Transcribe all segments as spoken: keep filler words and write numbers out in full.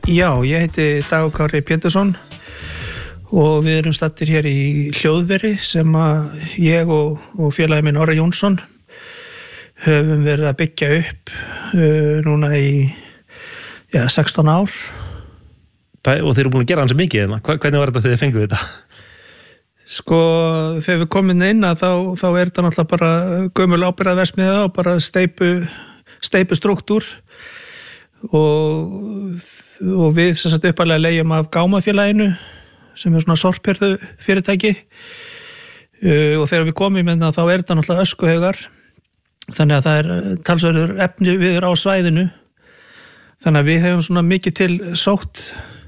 Já, ég heiti Dagur Kári Pétursson og við erum staddir hér í hljóðveri sem að ég og, og félagi minn Orri Jónsson höfum verið að byggja upp uh, núna í já, sextán ár. Það, og þeir eru búin að gera hans mikið hérna. Hvernig var þetta þegar þið fenguð þetta? Sko, þegar við komum inn að þá, þá er þetta náttúrulega bara gömul ábyrgðarverksmiðja og bara steypu, steypu struktúr og, og við sem sagt uppalega leigjum af Gámafélaginu sem er svona sorphirðu fyrirtæki uh, og þegar við komum inn að þá er þetta náttúrulega öskuhaugar þannig að það er talsverður efni við á svæðinu þannig að við hefum svona mikið til sótt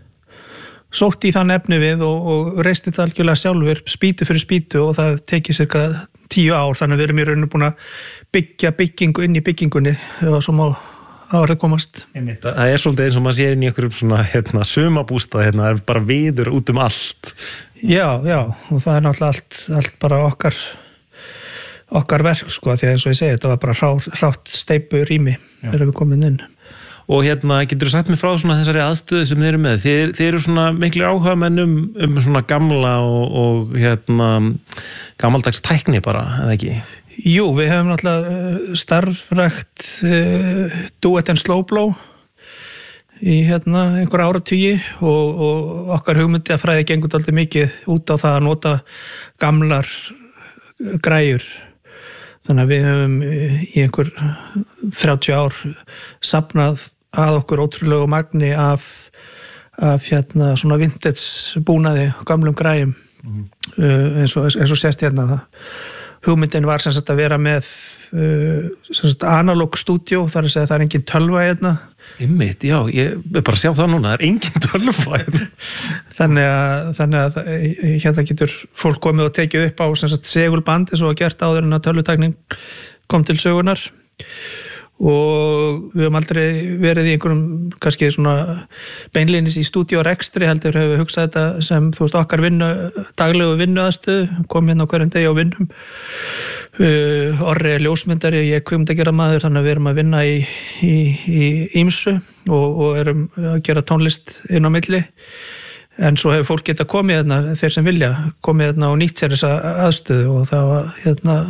sótt í þann efni við og, og reistið það algjörlega sjálfur spýtu fyrir spýtu og það tekið cirka tíu ár þannig að við erum í rauninu búin að byggja byggingu inn í byggingunni og svo má árið komast. Það er svolítið eins og maður sér inn í einhverjum svona hérna, sumabústað, hérna, það er bara viður út um allt. Já, já, og það er náttúrulega allt, allt bara okkar okkar verk sko, því að eins og ég segi, þetta var bara hrátt, hrátt steypu rými þegar við komum inn. Og hérna, getur þú sagt mér frá svona þessari aðstöðu sem þið eru með? Þið, þið eru svona miklu áhugamenn um, um svona gamla og, og hérna, gamaldags tækni bara, eða ekki? Jú, við hefum náttúrulega starfrækt uh, do it and slow blow í hérna einhver áratugi og, og okkar hugmyndi að fræði gengur dálítið mikið út á það að nota gamlar græjur. Þannig að við höfum í einhver þrjátíu ár safnað að okkur ótrúlegu magni af, af hérna svona vintage búnaði, gamlum græjum mm. uh, eins og, eins og sést hérna það. Hugmyndin var sem sagt að vera með uh, sem sagt analog stúdíó, þar að segja að það er engin tölva hérna. Einmitt, já, ég er bara að sjá það núna, það er engin tölva hérna. þannig að, þannig að hérna getur fólk komið og tekið upp á sem sagt segulband eins og að gert áður en að tölvutæknin kom til sögunar og við höfum aldrei verið í einhverjum kannski svona beinlínis í stúdíórekstri heldur hefur við hugsað þetta sem þú veist okkar vinnu, daglegu vinnuaðstöðu komum hérna á hverjum degi og vinnum uh, Orri er ljósmyndari ég er kvikmyndagera maður þannig að við erum að vinna í, í, í ýmsu og, og erum að gera tónlist inn á milli en svo hefur fólk getað komið hérna þeir sem vilja komið hérna og nýtt sér þessa aðstöðu og það var hérna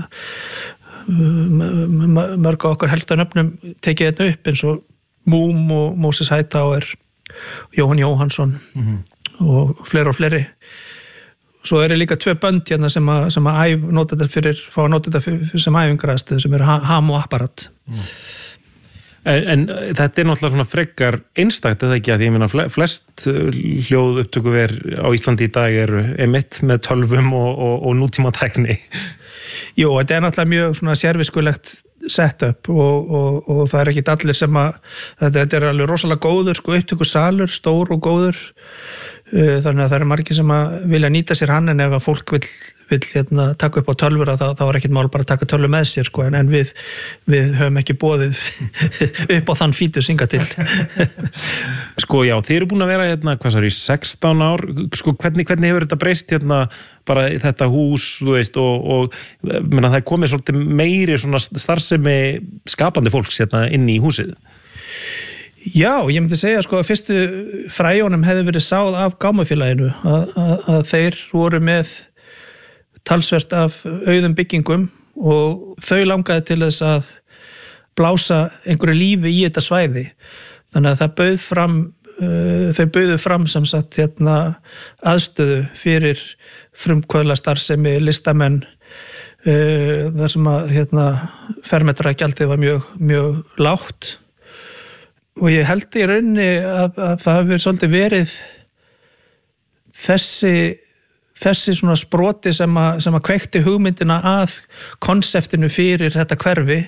mörg á okkar helsta nöfnum tekið hérna upp eins og Múm og Moses Hightower Jóhann Jóhannsson mm-hmm. og fleiri og fleiri svo eru líka tvö bönd hérna sem að, sem að æf, nota þetta fyrir, fá að nota þetta fyrir, sem æfingaræðstöð sem eru Ham og Apparat mm. en, en þetta er náttúrulega svona frekar einstakt eða ekki að ég meina flest hljóð upptökuver á Íslandi í dag eru emitt með tölvum og, og, og nútíma tækni Jú, þetta er náttúrulega mjög svona sérviskulegt setup og, og, og það er ekki allir sem að þetta, þetta er alveg rosalega góður sko upptökusalur, stór og góður þannig að það eru margir sem að vilja nýta sér hann en ef að fólk vill, vill hérna, taka upp á tölvur þá, þá er ekkert mál bara að taka tölvu með sér sko en, en við, við höfum ekki boðið upp á þann fítu synga til Sko já, þið eru búin að vera hérna, hvað sár í sextán ár sko hvernig, hvernig hefur þetta breyst hérna bara þetta hús, þú veist og, og menna, það er komið svolítið meiri svona starfsemi skapandi fólks hérna inn í húsið Já, ég myndi segja sko að fyrstu fræjónum hefði verið sáð af Gámafélaginu að, að, að þeir voru með talsvert af auðum byggingum og þau langaði til þess að blása einhverju lífi í þetta svæði þannig að það bauð fram uh, þau bauðu fram sem sagt hérna aðstöðu fyrir frumkvöðlastarfsemi listamenn uh, þar sem að hérna fermetragjaldið var mjög, mjög lágt og ég held í rauninni að, að það hefur svolítið verið þessi, þessi svona sproti sem að, sem að kveikti hugmyndina að konseptinu fyrir þetta hverfi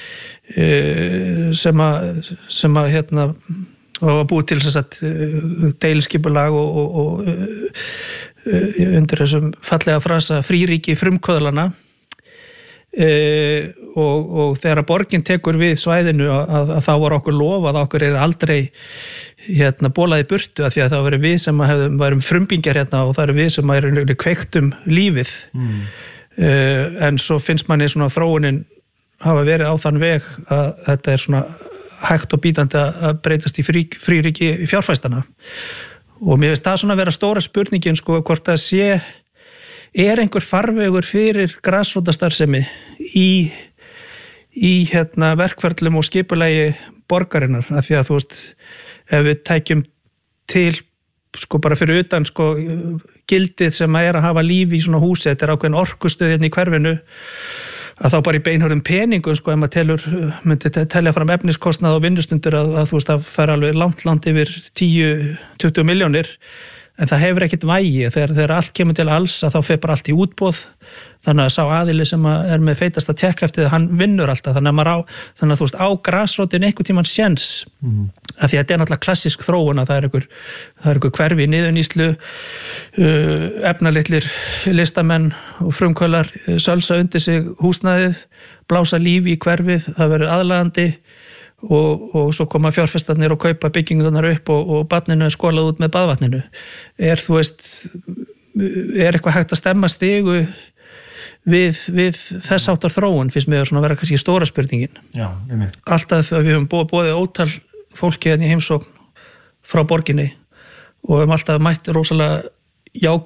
sem að, sem að hérna, var búið til þess að deiliskipulag og, og, og undir þessum fallega frasa fríríki frumkvöðlana Uh, og, og þegar að borgin tekur við svæðinu að, að, að þá var okkur lofað að okkur er aldrei hérna bólaði burtu að því að það var við sem hefðum, varum frumbingjar hérna og það eru við sem erum kveiktum lífið mm. uh, en svo finnst manni svona þróunin hafa verið á þann veg að þetta er svona hægt og bítandi að breytast í frí, fríríki fjárfæstana og mér finnst það svona að vera stóra spurningin sko hvort það sé er einhver farvegur fyrir grasrótarstarfsemi í, í hérna, verkferlum og skipulagi borgarinnar af því að þú veist ef við tækjum til sko bara fyrir utan sko gildið sem að er að hafa líf í svona húsi þetta er ákveðin orkustöð hérna í hverfinu að þá bara í beinhörðum peningum sko ef maður telur, myndi telja fram efniskostnað og vinnustundur að, að þú veist að fara alveg langt langt yfir tíu til tuttugu milljónir en það hefur ekkert vægi þegar, þegar allt kemur til alls að þá fer bara allt í útboð þannig að sá aðili sem að er með feitasta tekk eftir það hann vinnur alltaf þannig að maður á, þannig að þú veist á grasrótin einhvern tímann séns mm. að því að þetta er náttúrulega klassísk þróun að það er einhver, það er einhver hverfi í niðurnýslu uh, efnalitlir listamenn og frumkvölar sölsa undir sig húsnæðið blása lífi í hverfið, það verður aðlagandi Og, og svo koma fjárfestarnir og kaupa byggingunar upp og, og barninu er skolað út með baðvatninu er þú veist er eitthvað hægt að stemma stigu við, við þess áttar þróun finnst mér svona að vera kannski stóra spurningin Já, alltaf við höfum bóðið ótal fólki hérna í heimsókn frá borginni og höfum alltaf mætt rosalega jákvæð